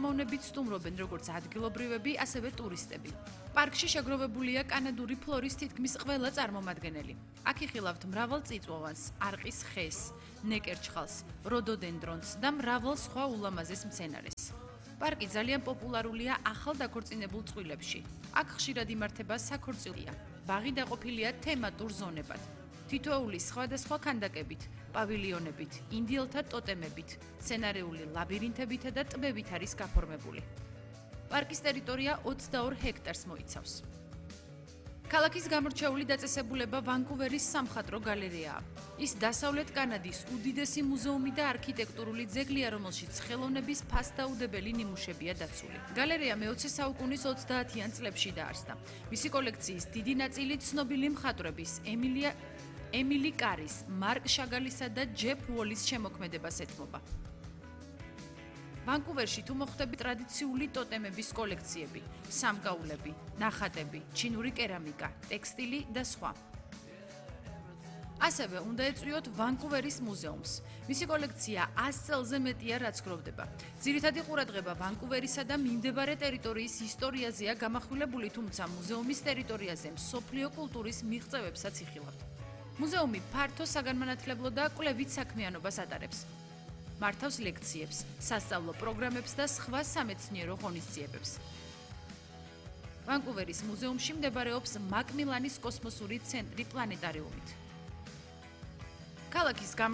სიამოვნებით სტუმრობენ როგორც ადგილობრივები, ასევე ტურისტები. პარკში შეგროვებულია კანადური ფლორის თითქმის ყველა წარმომადგენელი. აქ იხილავთ მრავალ წიწვოვანს, არყის ხეს, ნეკერჩხალს, როდოდენდრონს და მრავალ სხვა ულამაზეს მცენარეს. პარკი ძალიან პოპულარულია ახალ დაქორწინებულ წყვილებში. აქ ხშირად იმართება საქორწილია. ბაღი დაყოფილია თემატურ ზონებად. თითოეული სხვადასხვა ქანდაკებით, პავილიონებით, ინდიელთა ტოტემებით, სცენარეული ლაბირინთებითა და ტბებით არის გაფორმებული. პარკის ტერიტორია 22 ჰექტარს მოიცავს. ქალაქის გამორჩეული დაწესებულება ვანკუვერის სამხატვრო გალერეაა. ის დასავლეთ კანადის უდიდესი მუზეუმი და არქიტექტურული ძეგლია, რომელშიც ხელოვნების ფასდაუდებელი ნიმუშებია დაცული. გალერეა მე-20 საუკუნის 30-იან წლებში დაარსდა. მისი კოლექციის დიდი ნაწილი ცნობილი მხატვრების ემილი კარის, მარკ შაგალისა და ჯეფ უოლის შემოქმედებას ეთმობა. ვანკუვერში თუ მოხვდები ტრადიციული ტოტემების კოლექციები, სამკაულები, ნახატები, ჩინური კერამიკა, ტექსტილი და სხვა. ასევე უნდა ეწვიოთ ვანკუვერის მუზეუმს. მისი კოლექცია 100 წელზე მეტია, რაც გროვდება. ძირითადი ყურადღება ვანკუვერისა და მიმდებარე ტერიტორიის ისტორიაზეა გამახვილებული, თუმცა მუზეუმის ტერიტორიაზე მსოფლიო კულტურის მიღწევებსაც იხილავთ. მუზეუმი ფართო საგანმანათლებლო და კვლევით საქმიანობას ატარებს. მართავს ლექციებს, სასწავლო პროგრამებს და სხვა სამეცნიერო ღონისძიებებს. ვანკუვერის მუზეუმში მდებარეობს მაკმილანის კოსმოსური ცენტრი პლანეტარიუმით. ქალაქის